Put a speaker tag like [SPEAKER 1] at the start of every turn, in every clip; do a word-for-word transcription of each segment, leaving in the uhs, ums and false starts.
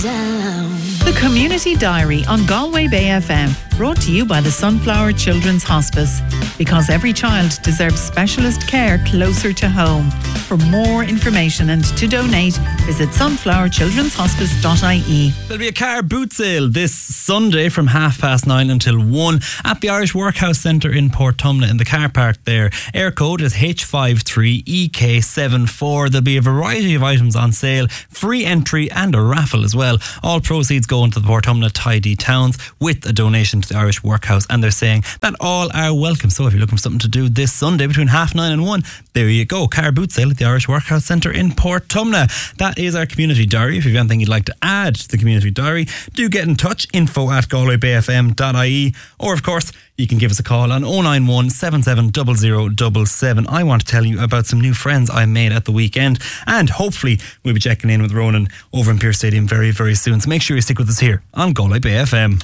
[SPEAKER 1] down.
[SPEAKER 2] The Community Diary on Galway Bay F M, brought to you by the Sunflower Children's Hospice, because every child deserves specialist care closer to home. For more information and to donate, visit sunflower children's hospice dot I E.
[SPEAKER 3] There'll be a car boot sale this Sunday from half past nine until one at the Irish Workhouse Centre in Portumna in the car park there. Air code is H five three E K seven four. There'll be a variety of items on sale, free entry and a raffle as well. All proceeds go into the Portumna Tidy Towns with a donation to the Irish Workhouse, and they're saying that all are welcome. So if you're looking for something to do this Sunday between half nine and one, there you go. Car boot sale at the Irish Workhouse Centre in Portumna. That is our community diary. If you have anything you'd like to add to the community diary, do get in touch. Info at galway bay f m dot I E, or of course you can give us a call on oh nine one, seven seven zero zero seven seven. I want to tell you about some new friends I made at the weekend, and hopefully we'll be checking in with Ronan over in Pearse Stadium very very soon, so make sure you stick with us here on Galway Bay F M.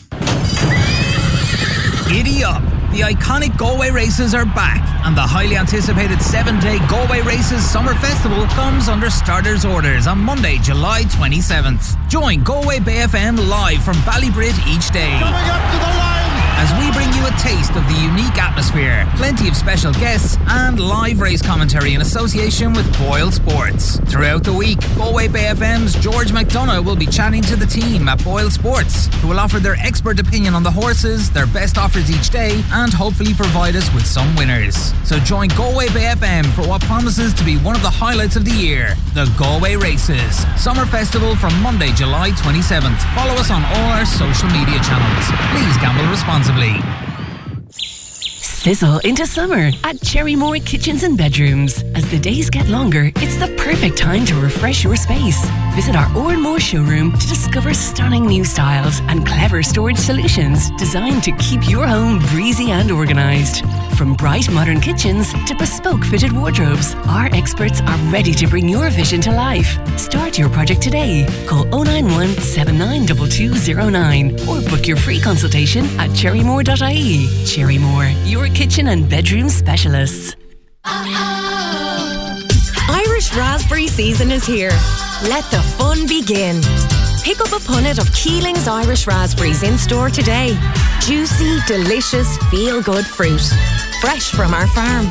[SPEAKER 4] Giddy up! The iconic Galway Races are back, and the highly anticipated seven-day Galway Races Summer Festival comes under starters orders on Monday, July twenty-seventh. Join Galway Bay F M live from Ballybrid each day.
[SPEAKER 5] Coming up to the line!
[SPEAKER 4] As we bring you a taste of the unique atmosphere, plenty of special guests, and live race commentary in association with Boyle Sports. Throughout the week, Galway Bay F M's George McDonough will be chatting to the team at Boyle Sports, who will offer their expert opinion on the horses, their best offers each day, and hopefully provide us with some winners. So join Galway Bay F M for what promises to be one of the highlights of the year, the Galway Races Summer Festival from Monday, July twenty-seventh. Follow us on all our social media channels. Please gamble responsibly.
[SPEAKER 6] Sizzle into summer at Cherrymore Kitchens and Bedrooms. As the days get longer, it's the perfect time to refresh your space. Visit our Oranmore showroom to discover stunning new styles and clever storage solutions designed to keep your home breezy and organised. From bright modern kitchens to bespoke fitted wardrobes, our experts are ready to bring your vision to life. Start your project today. Call oh nine one, seven nine two two oh nine or book your free consultation at cherrymore dot I E. Cherrymore, your kitchen and bedroom specialists.
[SPEAKER 7] Irish raspberry season is here. Let the fun begin. Pick up a punnet of Keeling's Irish raspberries in store today. Juicy, delicious, feel-good fruit. Fresh from our farm.